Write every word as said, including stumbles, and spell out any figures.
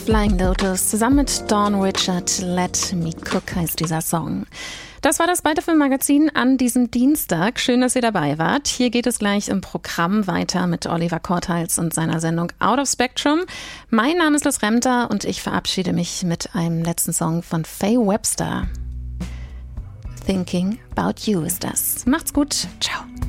Flying Lotus zusammen mit Dawn Richard. Let Me Cook heißt dieser Song. Das war das Byte F M Magazin an diesem Dienstag. Schön, dass ihr dabei wart. Hier geht es gleich im Programm weiter mit Oliver Korthals und seiner Sendung Out of Spectrum. Mein Name ist Liz Remter und ich verabschiede mich mit einem letzten Song von Faye Webster. Thinking About You ist das. Macht's gut. Ciao.